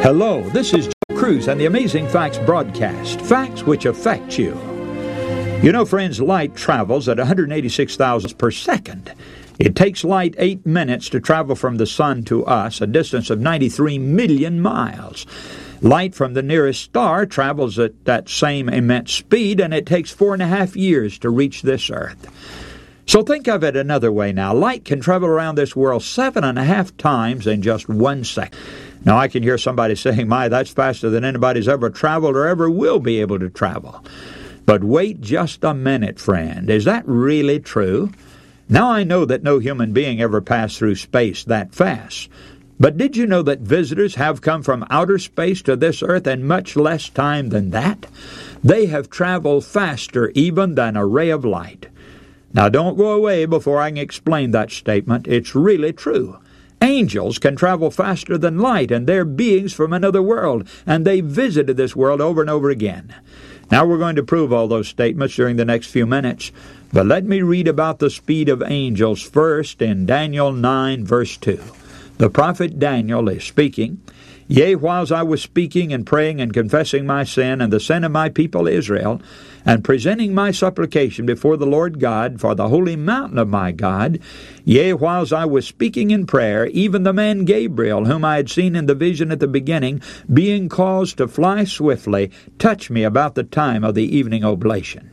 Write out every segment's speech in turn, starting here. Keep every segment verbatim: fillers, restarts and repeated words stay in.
Hello, this is Joe Cruz and the Amazing Facts broadcast. Facts which affect you. You know, friends, light travels at one hundred eighty-six thousand per second. It takes light eight minutes to travel from the sun to us, a distance of ninety-three million miles. Light from the nearest star travels at that same immense speed, and it takes four and a half years to reach this earth. So think of it another way now. Light can travel around this world seven and a half times in just one second. Now, I can hear somebody saying, my, that's faster than anybody's ever traveled or ever will be able to travel. But wait just a minute, friend. Is that really true? Now, I know that no human being ever passed through space that fast. But did you know that visitors have come from outer space to this earth in much less time than that? They have traveled faster even than a ray of light. Now, don't go away before I can explain that statement. It's really true. Angels can travel faster than light, and they're beings from another world, and they visited this world over and over again. Now we're going to prove all those statements during the next few minutes, but let me read about the speed of angels first in Daniel nine, verse two. The prophet Daniel is speaking. Yea, whiles I was speaking and praying and confessing my sin and the sin of my people Israel, and presenting my supplication before the Lord God for the holy mountain of my God, yea, whiles I was speaking in prayer, even the man Gabriel, whom I had seen in the vision at the beginning, being caused to fly swiftly, touched me about the time of the evening oblation.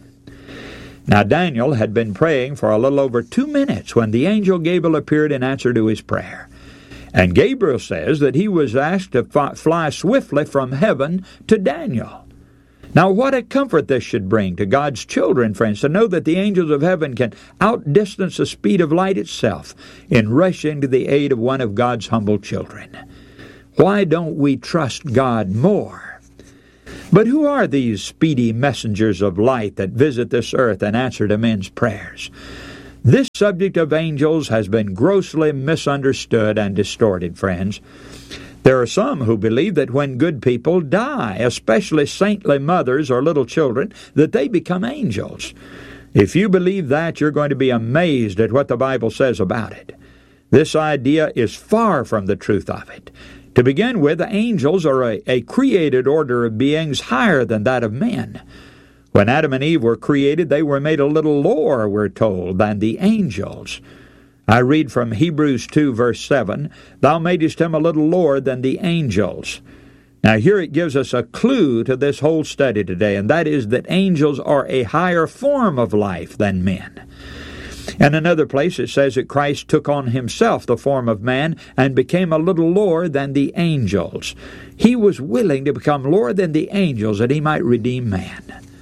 Now Daniel had been praying for a little over two minutes when the angel Gabriel appeared in answer to his prayer. And Gabriel says that he was asked to fly swiftly from heaven to Daniel. Now, what a comfort this should bring to God's children, friends, to know that the angels of heaven can outdistance the speed of light itself in rushing to the aid of one of God's humble children. Why don't we trust God more? But who are these speedy messengers of light that visit this earth and answer to men's prayers? This subject of angels has been grossly misunderstood and distorted, friends. There are some who believe that when good people die, especially saintly mothers or little children, that they become angels. If you believe that, you're going to be amazed at what the Bible says about it. This idea is far from the truth of it. To begin with, the angels are a, a created order of beings higher than that of men. When Adam and Eve were created, they were made a little lower, we're told, than the angels. I read from Hebrews two, verse seven, Thou madest him a little lower than the angels. Now here it gives us a clue to this whole study today, and that is that angels are a higher form of life than men. In another place it says that Christ took on himself the form of man and became a little lower than the angels. He was willing to become lower than the angels that he might redeem man.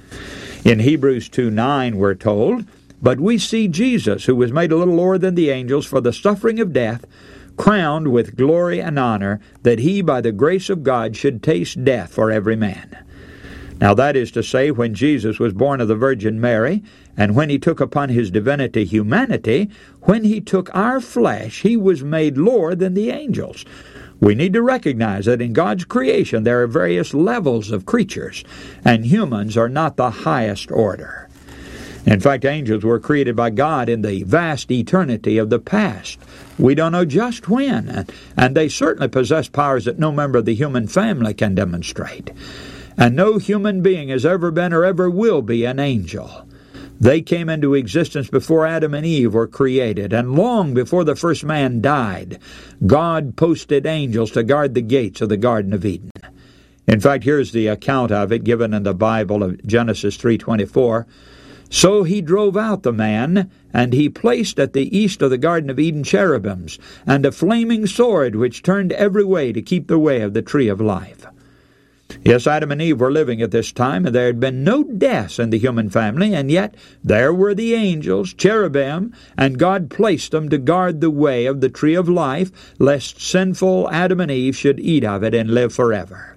In Hebrews two nine we're told, But we see Jesus, who was made a little lower than the angels for the suffering of death, crowned with glory and honor, that he by the grace of God should taste death for every man. Now that is to say, when Jesus was born of the Virgin Mary, and when he took upon his divinity humanity, when he took our flesh, he was made lower than the angels. We need to recognize that in God's creation there are various levels of creatures, and humans are not the highest order. In fact, angels were created by God in the vast eternity of the past. We don't know just when, and they certainly possess powers that no member of the human family can demonstrate. And no human being has ever been or ever will be an angel. They came into existence before Adam and Eve were created, and long before the first man died, God posted angels to guard the gates of the Garden of Eden. In fact, here's the account of it given in the Bible of Genesis three twenty-four. So he drove out the man, and he placed at the east of the Garden of Eden cherubims, and a flaming sword which turned every way to keep the way of the tree of life. Yes, Adam and Eve were living at this time, and there had been no deaths in the human family, and yet there were the angels, cherubim, and God placed them to guard the way of the tree of life, lest sinful Adam and Eve should eat of it and live forever.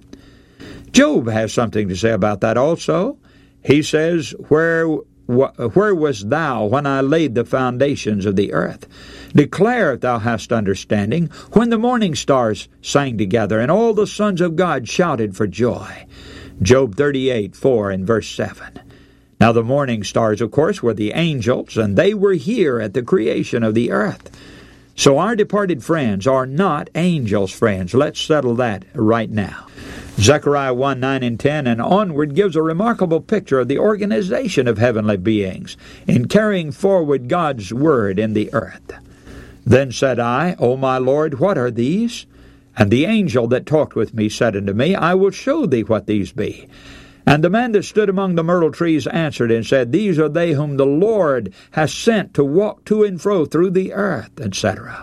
Job has something to say about that also. He says, Where Where wast thou when I laid the foundations of the earth? Declare if thou hast understanding, when the morning stars sang together, and all the sons of God shouted for joy. Job thirty-eight, four and verse seven. Now the morning stars, of course, were the angels, and they were here at the creation of the earth. So our departed friends are not angels, friends. Let's settle that right now. Zechariah one, nine and ten and onward gives a remarkable picture of the organization of heavenly beings in carrying forward God's word in the earth. Then said I, O my Lord, what are these? And the angel that talked with me said unto me, I will show thee what these be. And the man that stood among the myrtle trees answered and said, These are they whom the Lord has sent to walk to and fro through the earth, et cetera.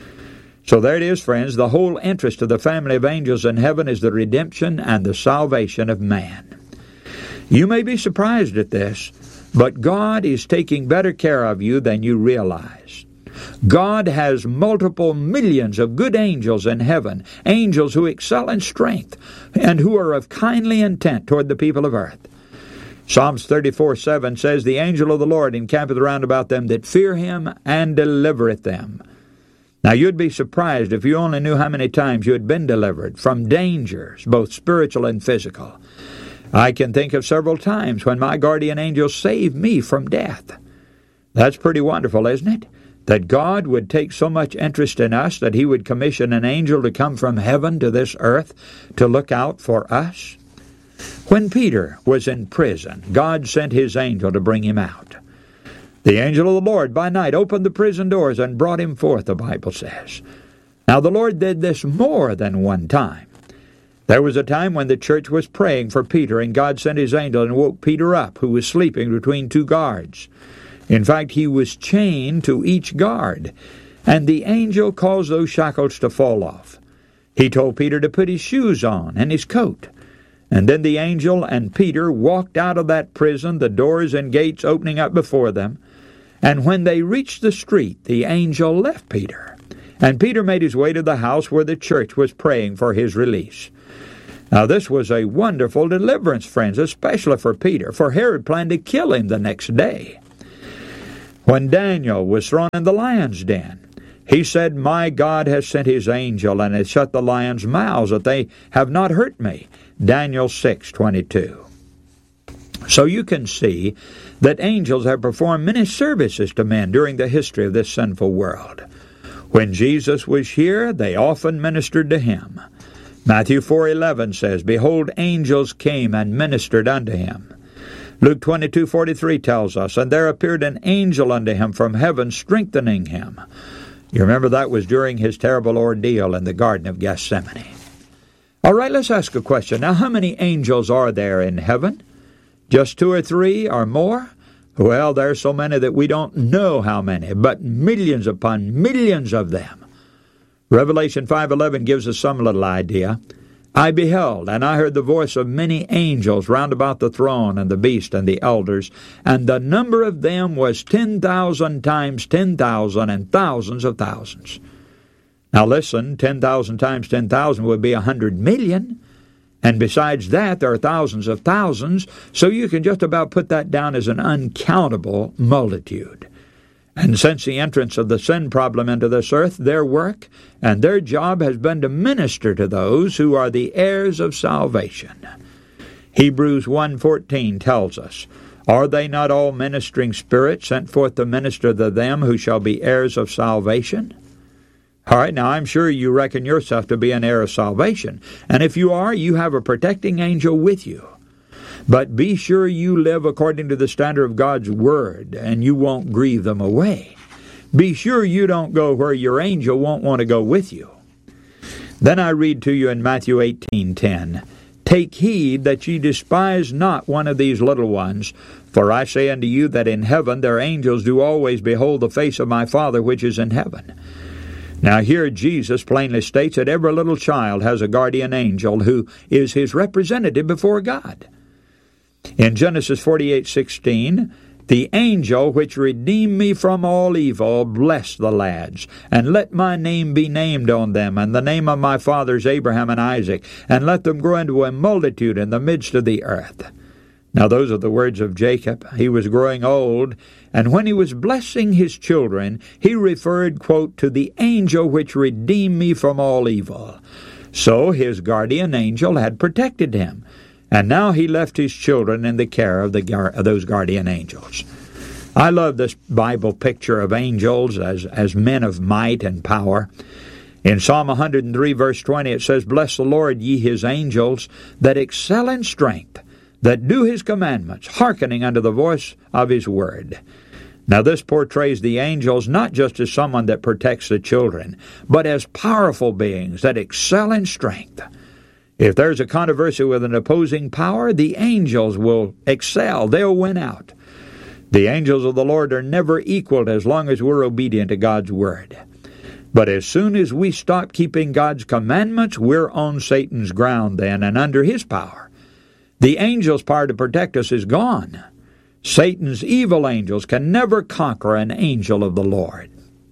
So there it is, friends. The whole interest of the family of angels in heaven is the redemption and the salvation of man. You may be surprised at this, but God is taking better care of you than you realize. God has multiple millions of good angels in heaven, angels who excel in strength and who are of kindly intent toward the people of earth. Psalms thirty-four, seven says, The angel of the Lord encampeth round about them that fear him and delivereth them. Now you'd be surprised if you only knew how many times you had been delivered from dangers, both spiritual and physical. I can think of several times when my guardian angel saved me from death. That's pretty wonderful, isn't it? That God would take so much interest in us that he would commission an angel to come from heaven to this earth to look out for us. When Peter was in prison, God sent his angel to bring him out. The angel of the Lord by night opened the prison doors and brought him forth, the Bible says. Now the Lord did this more than one time. There was a time when the church was praying for Peter, and God sent his angel and woke Peter up, who was sleeping between two guards. In fact, he was chained to each guard, and the angel caused those shackles to fall off. He told Peter to put his shoes on and his coat. And then the angel and Peter walked out of that prison, the doors and gates opening up before them. And when they reached the street, the angel left Peter. And Peter made his way to the house where the church was praying for his release. Now this was a wonderful deliverance, friends, especially for Peter, for Herod planned to kill him the next day. When Daniel was thrown in the lion's den, he said, My God has sent his angel, and has shut the lions' mouths, that they have not hurt me. Daniel six twenty-two. So you can see that angels have performed many services to men during the history of this sinful world. When Jesus was here, they often ministered to him. Matthew four eleven says, Behold, angels came and ministered unto him. Luke twenty-two forty-three tells us, And there appeared an angel unto him from heaven, strengthening him. You remember that was during his terrible ordeal in the Garden of Gethsemane. All right, let's ask a question. Now, how many angels are there in heaven? Just two or three or more? Well, there are so many that we don't know how many, but millions upon millions of them. Revelation five eleven gives us some little idea. I beheld, and I heard the voice of many angels round about the throne and the beast and the elders, and the number of them was ten thousand times ten thousand and thousands of thousands. Now listen, ten thousand times ten thousand would be a hundred million, and besides that there are thousands of thousands, so you can just about put that down as an uncountable multitude. And since the entrance of the sin problem into this earth, their work and their job has been to minister to those who are the heirs of salvation. Hebrews one fourteen tells us, Are they not all ministering spirits sent forth to minister to them who shall be heirs of salvation? All right, now I'm sure you reckon yourself to be an heir of salvation. And if you are, you have a protecting angel with you. But be sure you live according to the standard of God's Word, and you won't grieve them away. Be sure you don't go where your angel won't want to go with you. Then I read to you in Matthew eighteen ten, Take heed that ye despise not one of these little ones, for I say unto you that in heaven their angels do always behold the face of my Father which is in heaven. Now here Jesus plainly states that every little child has a guardian angel who is his representative before God. In Genesis forty-eight sixteen, The angel which redeemed me from all evil, bless the lads, and let my name be named on them, and the name of my fathers Abraham and Isaac, and let them grow into a multitude in the midst of the earth. Now those are the words of Jacob. He was growing old, and when he was blessing his children, he referred, quote, to the angel which redeemed me from all evil. So his guardian angel had protected him. And now he left his children in the care of, the, of those guardian angels. I love this Bible picture of angels as, as men of might and power. In Psalm one hundred three, verse twenty, it says, "Bless the Lord, ye his angels, that excel in strength, that do his commandments, hearkening unto the voice of his word." Now this portrays the angels not just as someone that protects the children, but as powerful beings that excel in strength. If there's a controversy with an opposing power, the angels will excel. They'll win out. The angels of the Lord are never equaled as long as we're obedient to God's word. But as soon as we stop keeping God's commandments, we're on Satan's ground then and under his power. The angels' power to protect us is gone. Satan's evil angels can never conquer an angel of the Lord.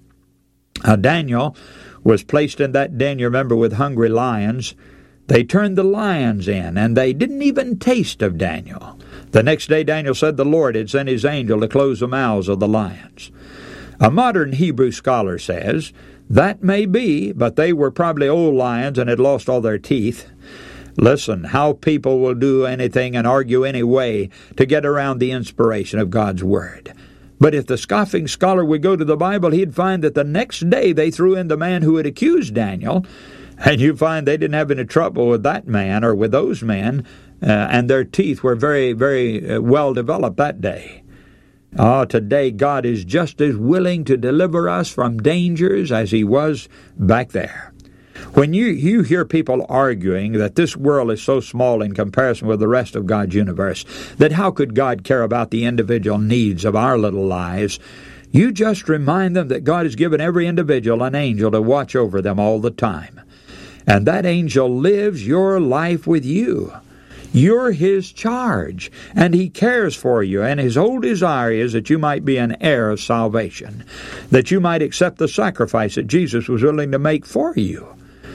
Now, Daniel was placed in that den, you remember, with hungry lions. They turned the lions in, and they didn't even taste of Daniel. The next day, Daniel said the Lord had sent his angel to close the mouths of the lions. A modern Hebrew scholar says, that may be, but they were probably old lions and had lost all their teeth. Listen, how people will do anything and argue any way to get around the inspiration of God's Word. But if the scoffing scholar would go to the Bible, he'd find that the next day they threw in the man who had accused Daniel, and you find they didn't have any trouble with that man or with those men, uh, and their teeth were very, very uh, well developed that day. Oh, today God is just as willing to deliver us from dangers as he was back there. When you, you hear people arguing that this world is so small in comparison with the rest of God's universe, that how could God care about the individual needs of our little lives, you just remind them that God has given every individual an angel to watch over them all the time. And that angel lives your life with you. You're his charge, and he cares for you, and his whole desire is that you might be an heir of salvation, that you might accept the sacrifice that Jesus was willing to make for you.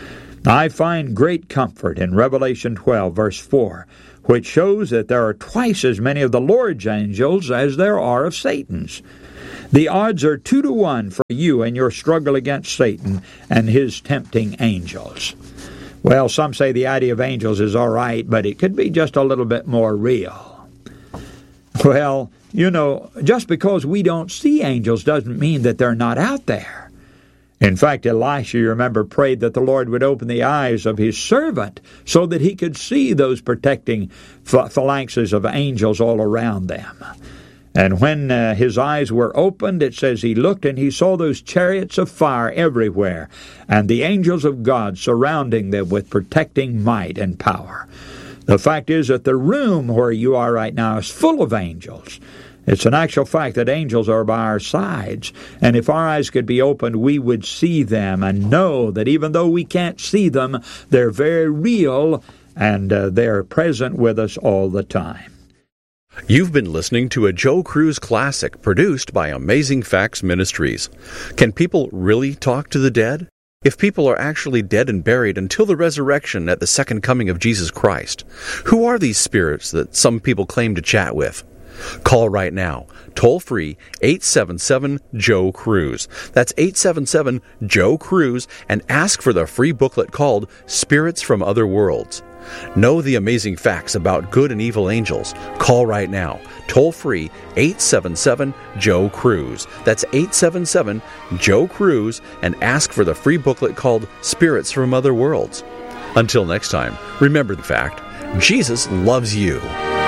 I find great comfort in Revelation twelve, verse four, which shows that there are twice as many of the Lord's angels as there are of Satan's. The odds are two to one for you in your struggle against Satan and his tempting angels. Well, some say the idea of angels is all right, but it could be just a little bit more real. Well, you know, just because we don't see angels doesn't mean that they're not out there. In fact, Elisha, you remember, prayed that the Lord would open the eyes of his servant so that he could see those protecting phalanxes of angels all around them. And when uh, his eyes were opened, it says he looked and he saw those chariots of fire everywhere, and the angels of God surrounding them with protecting might and power. The fact is that the room where you are right now is full of angels. It's an actual fact that angels are by our sides, and if our eyes could be opened, we would see them and know that even though we can't see them, they're very real, and uh, they're present with us all the time. You've been listening to a Joe Cruz classic produced by Amazing Facts Ministries. Can people really talk to the dead? If people are actually dead and buried until the resurrection at the second coming of Jesus Christ, who are these spirits that some people claim to chat with? Call right now, toll-free, eight seven seven, Joe Cruz. That's eight seven seven, Joe Cruz, and ask for the free booklet called Spirits from Other Worlds. Know the amazing facts about good and evil angels. Call right now, toll-free, eight seven seven, Joe Cruz. That's eight seven seven, Joe Cruz, and ask for the free booklet called Spirits from Other Worlds. Until next time, remember the fact, Jesus loves you.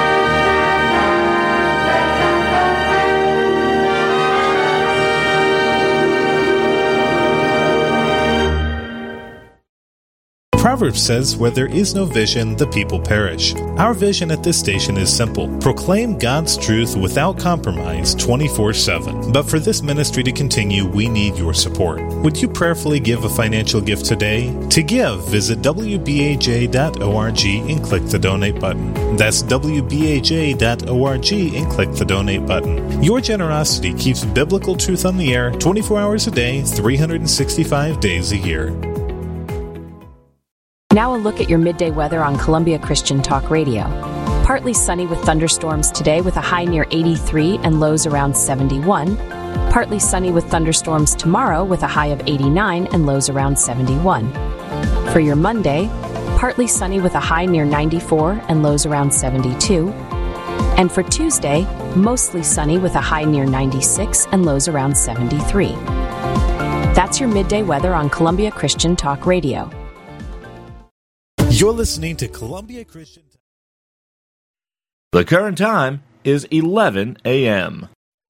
Proverbs says, where there is no vision, the people perish. Our vision at this station is simple. Proclaim God's truth without compromise twenty-four seven. But for this ministry to continue, we need your support. Would you prayerfully give a financial gift today? To give, visit w b a j dot org and click the donate button. That's w b a j dot org and click the donate button. Your generosity keeps biblical truth on the air twenty-four hours a day, three hundred sixty-five days a year. Now a look at your midday weather on Columbia Christian Talk Radio. Partly sunny with thunderstorms today with a high near eighty-three and lows around seventy-one. Partly sunny with thunderstorms tomorrow with a high of eighty-nine and lows around seventy-one. For your Monday, partly sunny with a high near ninety-four and lows around seventy-two. And for Tuesday, mostly sunny with a high near ninety-six and lows around seventy-three. That's your midday weather on Columbia Christian Talk Radio. You're listening to Columbia Christian. The current time is eleven a.m.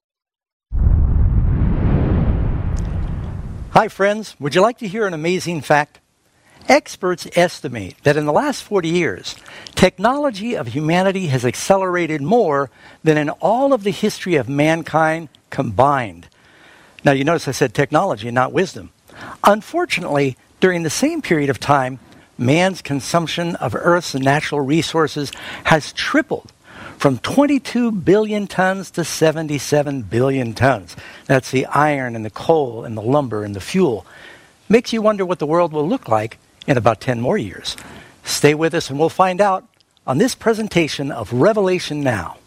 Hi, friends. Would you like to hear an amazing fact? Experts estimate that in the last forty years, technology of humanity has accelerated more than in all of the history of mankind combined. Now, you notice I said technology and not wisdom. Unfortunately, during the same period of time, man's consumption of Earth's natural resources has tripled from twenty-two billion tons to seventy-seven billion tons. That's the iron and the coal and the lumber and the fuel. Makes you wonder what the world will look like in about ten more years. Stay with us and we'll find out on this presentation of Revelation Now.